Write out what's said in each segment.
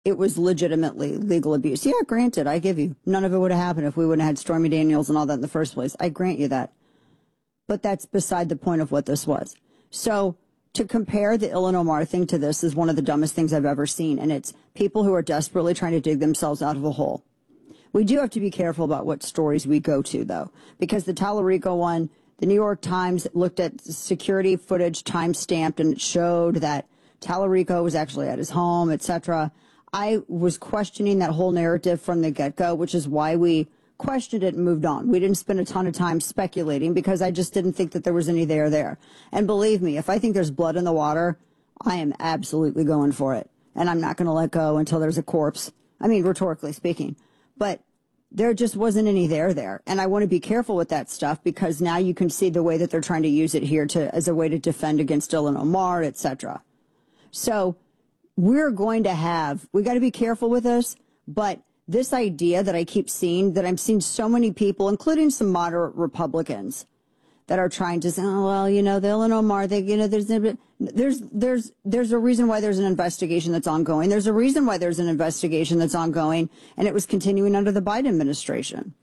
it was legitimately legal abuse. Yeah, granted, I give you. None of it would have happened if we wouldn't have had Stormy Daniels and all that in the first place. I grant you that. But that's beside the point of what this was. So to compare the Ilhan Omar thing to this is one of the dumbest things I've ever seen. And it's people who are desperately trying to dig themselves out of a hole. We do have to be careful about what stories we go to, though, because the Tallarico one, the New York Times looked at security footage time-stamped, and it showed that Tallarico was actually at his home, etc. I was questioning that whole narrative from the get-go, which is why we questioned it and moved on. We didn't spend a ton of time speculating because I just didn't think that there was any there. And believe me, if I think there's blood in the water, I am absolutely going for it. And I'm not going to let go until there's a corpse. I mean, rhetorically speaking. But there just wasn't any there. And I want to be careful with that stuff because now you can see the way that they're trying to use it here as a way to defend against Ilhan Omar, etc. So we got to be careful with this, but this idea that I keep seeing, that I'm seeing so many people, including some moderate Republicans, that are trying to say, oh, well, the Ilhan Omar, there's a reason why there's an investigation that's ongoing. There's a reason why there's an investigation that's ongoing, and it was continuing under the Biden administration.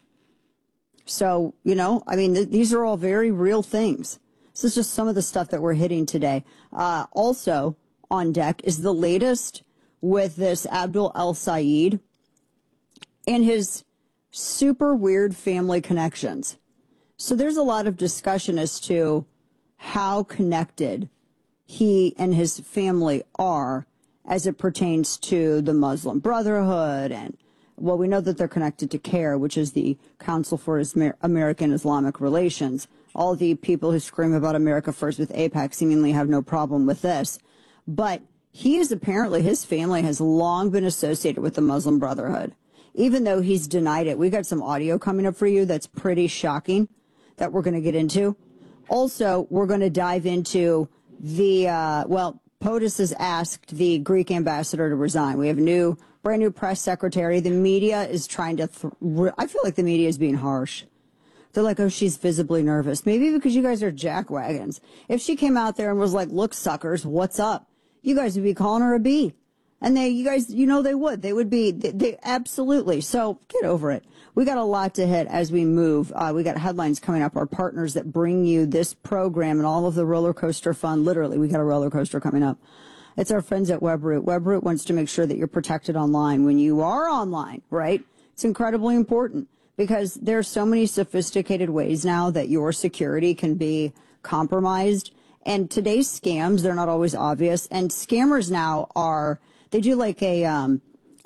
So, these are all very real things. This is just some of the stuff that we're hitting today. Also on deck is the latest with this Abdul El-Sayed and his super weird family connections. So there's a lot of discussion as to how connected he and his family are as it pertains to the Muslim Brotherhood. And, well, we know that they're connected to CAIR, which is the Council for American Islamic Relations. All the people who scream about America First with AIPAC seemingly have no problem with this. But his family has long been associated with the Muslim Brotherhood, even though he's denied it. We got some audio coming up for you that's pretty shocking that we're going to get into. Also, we're going to dive into POTUS has asked the Greek ambassador to resign. We have a brand new press secretary. The media is trying to, I feel like the media is being harsh. They're like, oh, she's visibly nervous. Maybe because you guys are jackwagons. If she came out there and was like, look, suckers, what's up? You guys would be calling her a B. And they would. They would be. They absolutely. So get over it. We got a lot to hit as we move. We got headlines coming up. Our partners that bring you this program and all of the roller coaster fun. Literally, we got a roller coaster coming up. It's our friends at Webroot. Webroot wants to make sure that you're protected online when you are online, right? It's incredibly important because there are so many sophisticated ways now that your security can be compromised. And today's scams, they're not always obvious. And scammers now they do like an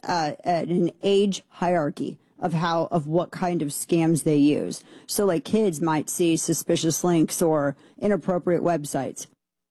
age hierarchy of what kind of scams they use. So like kids might see suspicious links or inappropriate websites.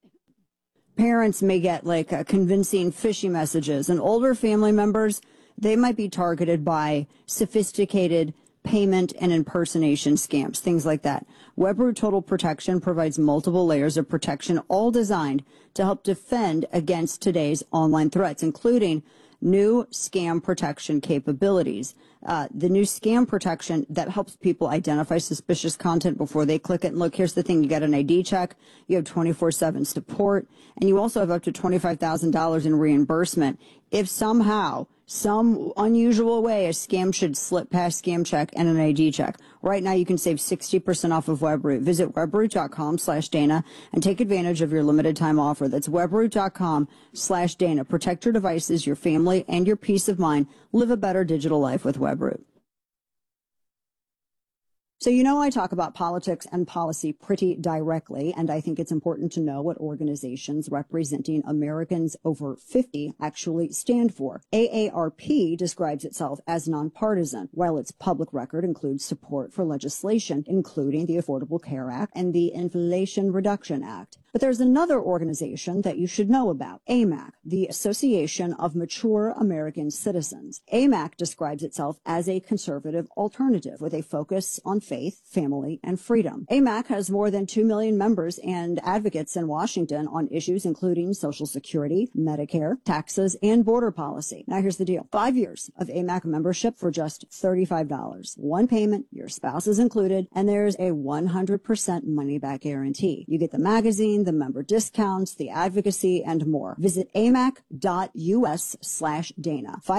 Parents may get like convincing phishing messages, and older family members, they might be targeted by sophisticated payment and impersonation scams, things like that. Webroot Total Protection provides multiple layers of protection, all designed to help defend against today's online threats, including new scam protection capabilities. The new scam protection that helps people identify suspicious content before they click it. And look, here's the thing. You get an ID check. You have 24/7 support. And you also have up to $25,000 in reimbursement if somehow, some unusual way, a scam should slip past scam check and an ID check. Right now, you can save 60% off of Webroot. Visit webroot.com/Dana and take advantage of your limited time offer. That's webroot.com/Dana. Protect your devices, your family, and your peace of mind. Live a better digital life with Webroot. So I talk about politics and policy pretty directly, and I think it's important to know what organizations representing Americans over 50 actually stand for. AARP describes itself as nonpartisan, while its public record includes support for legislation, including the Affordable Care Act and the Inflation Reduction Act. But there's another organization that you should know about, AMAC, the Association of Mature American Citizens. AMAC describes itself as a conservative alternative with a focus on faith, family, and freedom. AMAC has more than 2 million members and advocates in Washington on issues including Social Security, Medicare, taxes, and border policy. Now here's the deal. 5 years of AMAC membership for just $35. One payment, your spouse is included, and there's a 100% money-back guarantee. You get the magazine, training, the member discounts, the advocacy, and more. Visit amac.us/Dana.